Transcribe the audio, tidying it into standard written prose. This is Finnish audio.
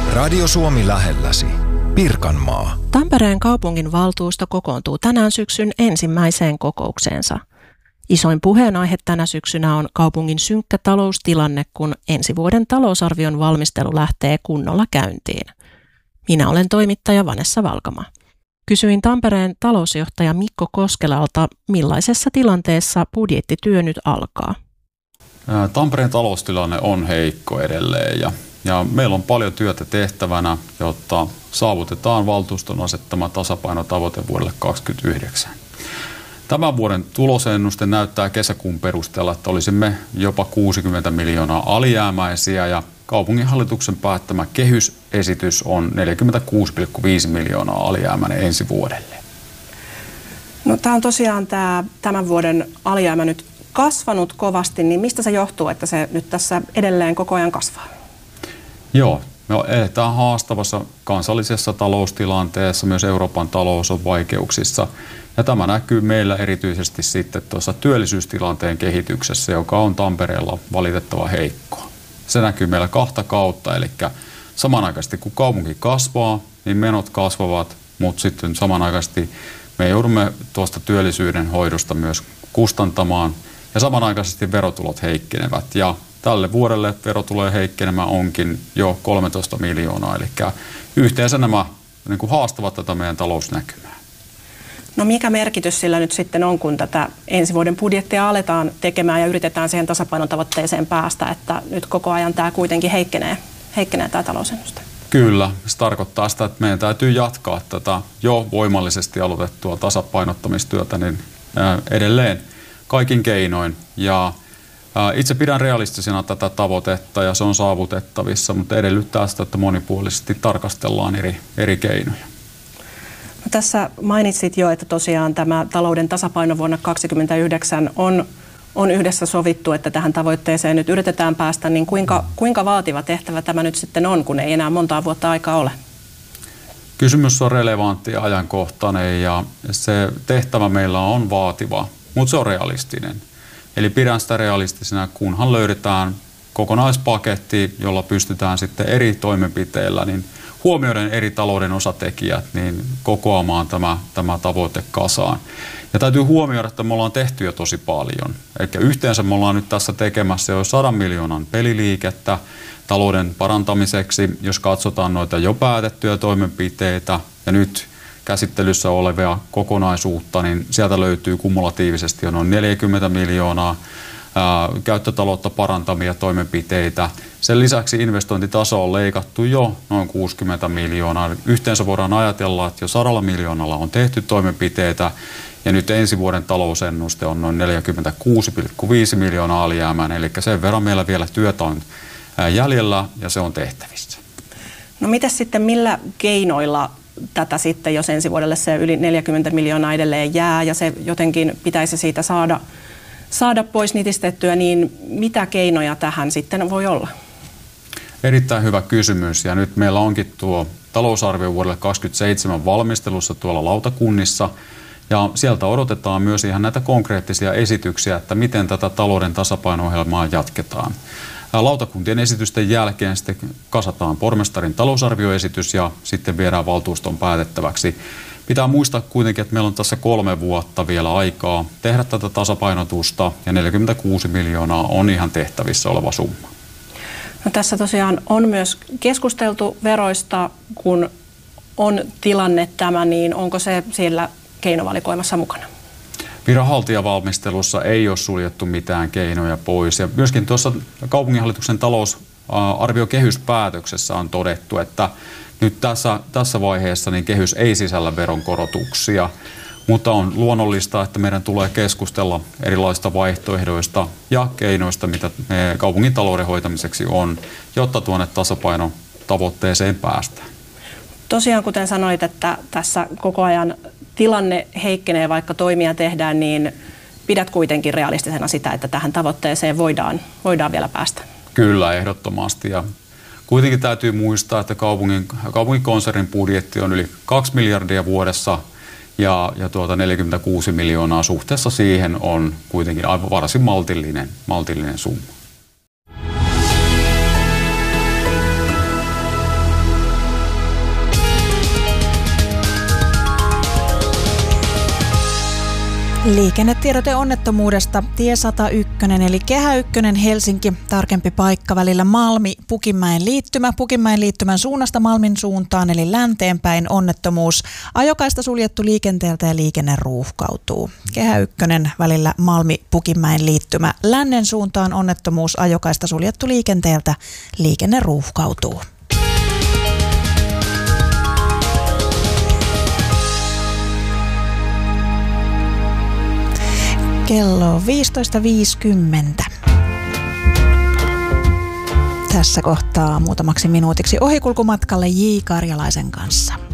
Radio Suomi lähelläsi. Pirkanmaa. Tampereen kaupungin valtuusto kokoontuu tänään syksyn ensimmäiseen kokoukseensa. Isoin puheenaihe tänä syksynä on kaupungin synkkä taloustilanne, kun ensi vuoden talousarvion valmistelu lähtee kunnolla käyntiin. Minä olen toimittaja Vanessa Valkama. Kysyin Tampereen talousjohtaja Mikko Koskelalta, millaisessa tilanteessa budjettityö nyt alkaa. Tampereen taloustilanne on heikko edelleen ja meillä on paljon työtä tehtävänä, jotta saavutetaan valtuuston asettama tasapainotavoite vuodelle 2029. Tämän vuoden tulosennuste näyttää kesäkuun perusteella, että olisimme jopa 60 miljoonaa alijäämäisiä ja kaupunginhallituksen päättämä kehysesitys on 46,5 miljoonaa alijäämäinen ensi vuodelle. No, tämä on tosiaan tämän vuoden alijäämä nyt kasvanut kovasti, niin mistä se johtuu, että se nyt tässä edelleen koko ajan kasvaa? Joo, me eletään haastavassa kansallisessa taloustilanteessa, myös Euroopan talous on vaikeuksissa. Ja tämä näkyy meillä erityisesti sitten tuossa työllisyystilanteen kehityksessä, joka on Tampereella valitettavan heikkoa. Se näkyy meillä kahta kautta, eli samanaikaisesti kun kaupunki kasvaa, niin menot kasvavat, mutta sitten samanaikaisesti me joudumme tuosta työllisyyden hoidosta myös kustantamaan ja samanaikaisesti verotulot heikkenevät. Ja tälle vuodelle verotulojen heikkenemä onkin jo 13 miljoonaa, eli yhteensä nämä haastavat tätä meidän talousnäkymää. No, mikä merkitys sillä nyt sitten on, kun tätä ensi vuoden budjettia aletaan tekemään ja yritetään siihen tasapainotavoitteeseen päästä, että nyt koko ajan tämä kuitenkin heikkenee tämä talousennuste? Kyllä, se tarkoittaa sitä, että meidän täytyy jatkaa tätä jo voimallisesti aloitettua tasapainottamistyötä niin edelleen kaikin keinoin. Ja itse pidän realistisena tätä tavoitetta ja se on saavutettavissa, mutta edellyttää sitä, että monipuolisesti tarkastellaan eri keinoja. No, tässä mainitsit jo, että tosiaan tämä talouden tasapaino vuonna 2029 on yhdessä sovittu, että tähän tavoitteeseen nyt yritetään päästä, niin kuinka vaativa tehtävä tämä nyt sitten on, kun ei enää montaa vuotta aikaa ole? Kysymys on relevantti ja ajankohtainen ja se tehtävä meillä on vaativa, mutta se on realistinen. Eli pidän sitä realistisena, kunhan löydetään kokonaispaketti, jolla pystytään sitten eri toimenpiteillä niin huomioiden eri talouden osatekijät niin kokoamaan tämä tavoite kasaan. Ja täytyy huomioida, että me ollaan tehty jo tosi paljon. Eli yhteensä me ollaan nyt tässä tekemässä jo 100 miljoonan peliliikettä talouden parantamiseksi, jos katsotaan noita jo päätettyjä toimenpiteitä ja nyt käsittelyssä olevia kokonaisuutta, niin sieltä löytyy kumulatiivisesti jo noin 40 miljoonaa käyttötaloutta parantavia toimenpiteitä. Sen lisäksi investointitaso on leikattu jo noin 60 miljoonaa. Yhteensä voidaan ajatella, että jo 100 miljoonalla on tehty toimenpiteitä ja nyt ensi vuoden talousennuste on noin 46,5 miljoonaa alijäämään, eli sen verran meillä vielä työtä on jäljellä ja se on tehtävissä. No, mitäs sitten, millä keinoilla tätä sitten, jos ensi vuodelle se yli 40 miljoonaa edelleen jää ja se jotenkin pitäisi siitä saada pois nitistettyä, niin mitä keinoja tähän sitten voi olla? Erittäin hyvä kysymys ja nyt meillä onkin tuo talousarvio vuodelle 2027 valmistelussa tuolla lautakunnissa ja sieltä odotetaan myös ihan näitä konkreettisia esityksiä, että miten tätä talouden tasapaino-ohjelmaa jatketaan. Lautakuntien esitysten jälkeen sitten kasataan pormestarin talousarvioesitys ja sitten viedään valtuuston päätettäväksi. Pitää muistaa kuitenkin, että meillä on tässä 3 vuotta vielä aikaa tehdä tätä tasapainotusta ja 46 miljoonaa on ihan tehtävissä oleva summa. No, tässä tosiaan on myös keskusteltu veroista, kun on tilanne tämä, niin onko se siellä keinovalikoimassa mukana? Viranhaltijavalmistelussa ei ole suljettu mitään keinoja pois ja myöskin tuossa kaupunginhallituksen talousarviokehyspäätöksessä on todettu, että nyt tässä vaiheessa niin kehys ei sisällä veronkorotuksia, mutta on luonnollista, että meidän tulee keskustella erilaisista vaihtoehdoista ja keinoista, mitä kaupungin talouden hoitamiseksi on, jotta tuonne tasapainotavoitteeseen päästään. Tosiaan, kuten sanoit, että tässä koko ajan tilanne heikkenee, vaikka toimia tehdään, niin pidät kuitenkin realistisena sitä, että tähän tavoitteeseen voidaan vielä päästä. Kyllä, ehdottomasti. Ja kuitenkin täytyy muistaa, että kaupungin konsernin budjetti on yli 2 miljardia vuodessa ja 46 miljoonaa suhteessa siihen on kuitenkin aivan varsin maltillinen summa. Liikennetiedote onnettomuudesta. Tie 101 eli Kehä 1 Helsinki, tarkempi paikka välillä Malmi-Pukinmäen liittymä. Pukinmäen liittymän suunnasta Malmin suuntaan eli länteenpäin onnettomuus. Ajokaista suljettu liikenteeltä ja liikenne ruuhkautuu. Kehä 1 välillä Malmi-Pukinmäen liittymä. Lännen suuntaan onnettomuus, ajokaista suljettu liikenteeltä, liikenne ruuhkautuu. Kello 15.50. Tässä kohtaa muutamaksi minuutiksi ohikulkumatkalle J. Karjalaisen kanssa.